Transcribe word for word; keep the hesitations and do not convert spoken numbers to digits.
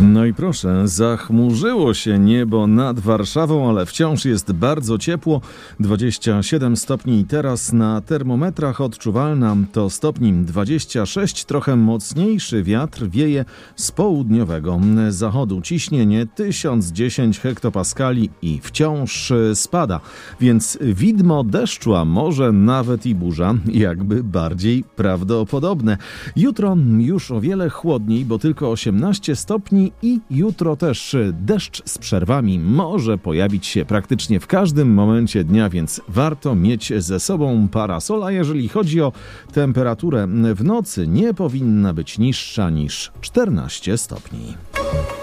No i proszę, zachmurzyło się niebo nad Warszawą, ale wciąż jest bardzo ciepło. dwadzieścia siedem stopni teraz na termometrach, odczuwalna to stopni dwadzieścia sześć. Trochę mocniejszy wiatr wieje z południowego zachodu. Ciśnienie tysiąc dziesięć hektopaskali i wciąż spada. Więc widmo deszczu, a może nawet i burza, jakby bardziej prawdopodobne. Jutro już o wiele chłodniej, bo tylko osiemnaście stopni i jutro też deszcz z przerwami może pojawić się praktycznie w każdym momencie dnia, więc warto mieć ze sobą parasol, a jeżeli chodzi o temperaturę w nocy, nie powinna być niższa niż czternaście stopni.